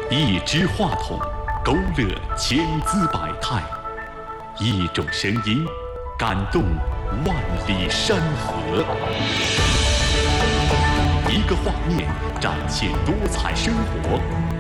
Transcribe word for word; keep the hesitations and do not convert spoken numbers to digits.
一支话筒，勾勒千姿百态；一种声音，感动万里山河；一个画面，展现多彩生活。